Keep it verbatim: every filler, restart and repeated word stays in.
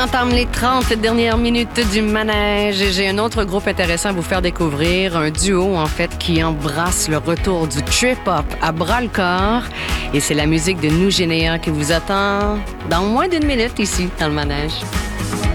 entame les trente dernières minutes du manège et j'ai un autre groupe intéressant à vous faire découvrir, un duo en fait qui embrasse le retour du trip-hop à bras-le-corps et c'est la musique de Nous Généa qui vous attend dans moins d'une minute ici dans le manège.